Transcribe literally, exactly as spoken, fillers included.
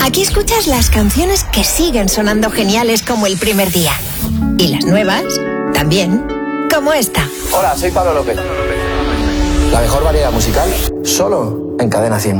Aquí escuchas las canciones que siguen sonando geniales como el primer día. Y las nuevas, también, como esta. Hola, soy Pablo López. La mejor variedad musical, solo en Cadena cien.